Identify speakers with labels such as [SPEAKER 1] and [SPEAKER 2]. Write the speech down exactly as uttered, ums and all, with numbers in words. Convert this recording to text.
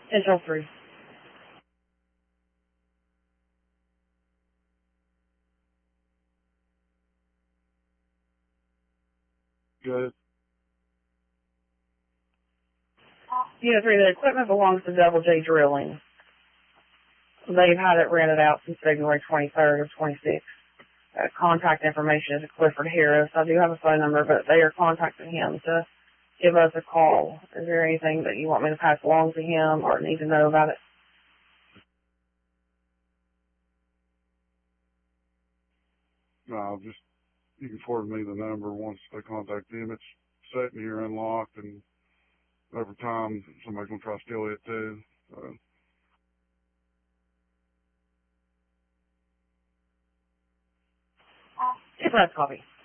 [SPEAKER 1] Israel three.
[SPEAKER 2] Good.
[SPEAKER 1] Unit three, the equipment belongs to Double J Drilling. They've had it rented out since February twenty-third of twenty-six. Uh, contact information is Clifford Harris. I do have a phone number, but they are contacting him to give us a call. Is there anything that you want me to pass along to him or need to know about it?
[SPEAKER 2] No, just, you can forward me the number once they contact him. It's sitting here unlocked, and over time, somebody's going to try to steal it too. So.
[SPEAKER 1] It's a copy.